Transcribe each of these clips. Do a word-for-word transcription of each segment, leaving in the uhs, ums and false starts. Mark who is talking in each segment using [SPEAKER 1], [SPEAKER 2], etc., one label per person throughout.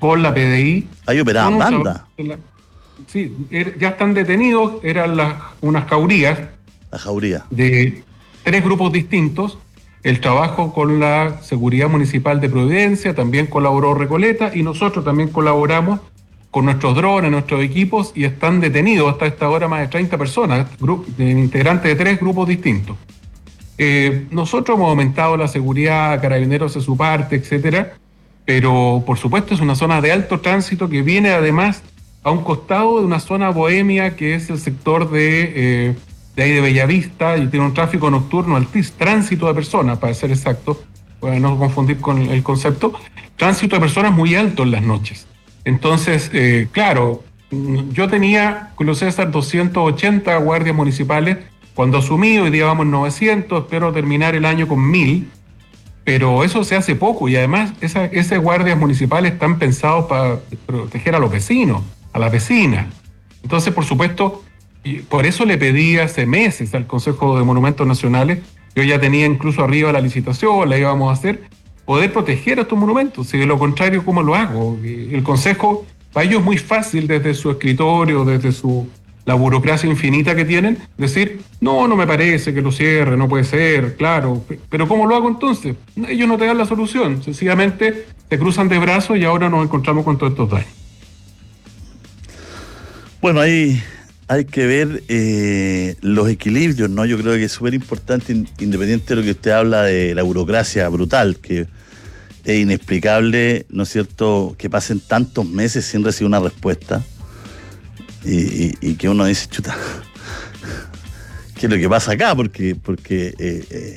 [SPEAKER 1] con la P D I.
[SPEAKER 2] Ahí operaban banda.
[SPEAKER 1] Sí, er, ya están detenidos, eran las, unas jaurías.
[SPEAKER 2] La jauría.
[SPEAKER 1] De tres grupos distintos. El trabajo con la Seguridad Municipal de Providencia, también colaboró Recoleta, y nosotros también colaboramos con nuestros drones, nuestros equipos, y están detenidos hasta esta hora más de treinta personas, gru- de, integrantes de tres grupos distintos. Eh, nosotros hemos aumentado la seguridad, Carabineros de su parte, etcétera, pero por supuesto es una zona de alto tránsito que viene además a un costado de una zona bohemia que es el sector de... Eh, de ahí de Bellavista, y tiene un tráfico nocturno altísimo, tránsito de personas, para ser exacto, para no confundir con el concepto, tránsito de personas muy alto en las noches. Entonces, eh, claro, yo tenía, Julio César, doscientos ochenta guardias municipales cuando asumí, hoy día vamos en novecientos, espero terminar el año con mil, pero eso se hace poco, y además esa, esos guardias municipales están pensados para proteger a los vecinos, a las vecinas. Entonces, por supuesto, y por eso le pedí hace meses al Consejo de Monumentos Nacionales, yo ya tenía incluso arriba la licitación, la íbamos a hacer, poder proteger a estos monumentos. Si de lo contrario, ¿cómo lo hago? El Consejo, para ellos es muy fácil desde su escritorio, desde su la burocracia infinita que tienen, decir, no, no me parece que lo cierre, no puede ser, claro, pero ¿cómo lo hago entonces? Ellos no te dan la solución, sencillamente se cruzan de brazos y ahora nos encontramos con todos estos daños.
[SPEAKER 2] Bueno, ahí... hay que ver eh, los equilibrios, ¿no? Yo creo que es súper importante, independiente de lo que usted habla de la burocracia brutal, que es inexplicable, ¿no es cierto?, que pasen tantos meses sin recibir una respuesta y, y, y que uno dice, chuta, ¿qué es lo que pasa acá? Porque, porque eh, eh,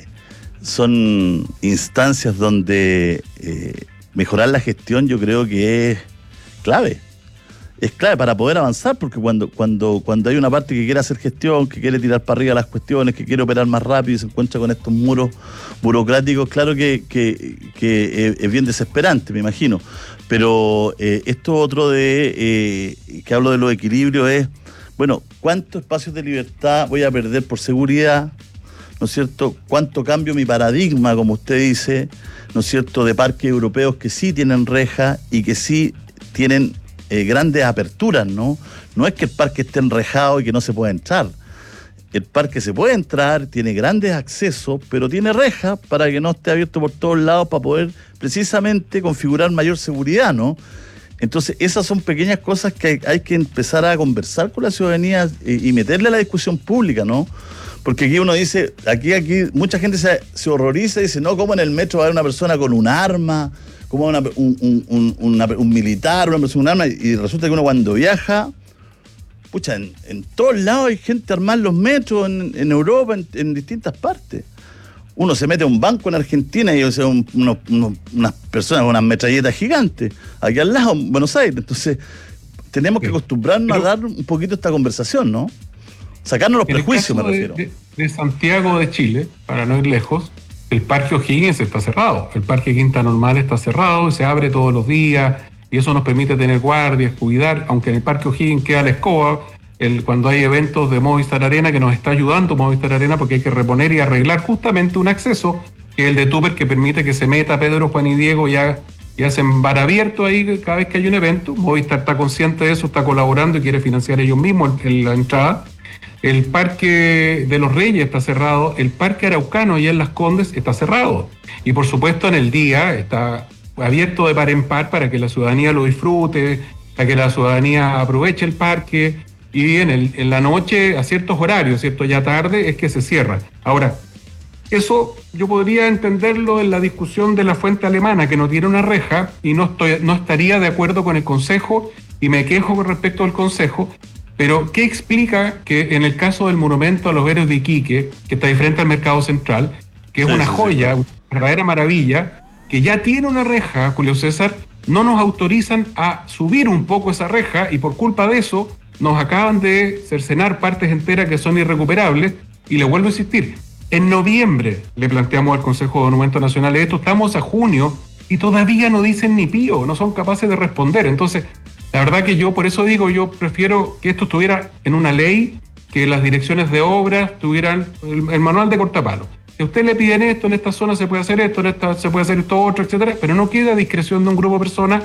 [SPEAKER 2] son instancias donde eh, mejorar la gestión yo creo que es clave. Es clave para poder avanzar, porque cuando, cuando, cuando hay una parte que quiere hacer gestión, que quiere tirar para arriba las cuestiones, que quiere operar más rápido y se encuentra con estos muros burocráticos, claro que, que, que es bien desesperante, me imagino. Pero eh, esto otro de eh, que hablo de los equilibrios es, bueno, ¿cuántos espacios de libertad voy a perder por seguridad? ¿No es cierto? ¿Cuánto cambio mi paradigma, como usted dice, ¿no es cierto?, de parques europeos que sí tienen rejas y que sí tienen Eh, grandes aperturas, ¿no? No es que el parque esté enrejado y que no se pueda entrar. El parque se puede entrar, tiene grandes accesos, pero tiene rejas para que no esté abierto por todos lados, para poder precisamente configurar mayor seguridad, ¿no? Entonces, esas son pequeñas cosas que hay, hay que empezar a conversar con la ciudadanía y, y meterle a la discusión pública, ¿no? Porque aquí uno dice, aquí, aquí, mucha gente se, se horroriza y dice, no, ¿cómo en el metro va a haber una persona con un arma? Como una, un, un, una, un militar, una persona con un arma, y resulta que uno cuando viaja, pucha, en, en todos lados hay gente armada en los metros, en, en Europa, en, en distintas partes. Uno se mete a un banco en Argentina y o sea, un, uno, uno, unas personas con unas metralletas gigantes, aquí al lado, en Buenos Aires. Entonces, tenemos que acostumbrarnos Pero, a dar un poquito esta conversación, ¿no? Sacarnos los prejuicios, me refiero.
[SPEAKER 1] De, de, de Santiago de Chile, para no ir lejos, el Parque O'Higgins está cerrado, el Parque Quinta Normal está cerrado y se abre todos los días, y eso nos permite tener guardias, cuidar, aunque en el Parque O'Higgins queda la escoba, el, cuando hay eventos de Movistar Arena, que nos está ayudando Movistar Arena, porque hay que reponer y arreglar justamente un acceso, que es el de Tupper, que permite que se meta Pedro, Juan y Diego, ya, y hacen bar abierto ahí cada vez que hay un evento. Movistar está consciente de eso, está colaborando y quiere financiar ellos mismos en la entrada. El Parque de los Reyes está cerrado, el Parque Araucano allá en Las Condes está cerrado. Y por supuesto en el día está abierto de par en par para que la ciudadanía lo disfrute, para que la ciudadanía aproveche el parque, y en, el, en la noche a ciertos horarios, ¿cierto? Ya tarde es que se cierra. Ahora, eso yo podría entenderlo en la discusión de la fuente alemana, que no tiene una reja, y no, estoy, no estaría de acuerdo con el Consejo, y me quejo con respecto al Consejo. Pero, ¿qué explica que en el caso del monumento a los héroes de Iquique, que está diferente al Mercado Central, que es sí, una sí, joya, sí. una verdadera maravilla, que ya tiene una reja, Julio César, no nos autorizan a subir un poco esa reja, y por culpa de eso nos acaban de cercenar partes enteras que son irrecuperables? Y le vuelvo a insistir, en noviembre le planteamos al Consejo de Monumentos Nacionales esto, estamos a junio y todavía no dicen ni pío, no son capaces de responder. Entonces, la verdad que yo, por eso digo, yo prefiero que esto estuviera en una ley, que las direcciones de obras tuvieran el, el manual de cortapalo. Si a usted le piden esto, en esta zona se puede hacer esto, en esta se puede hacer esto otro, etcétera, pero no queda a discreción de un grupo de personas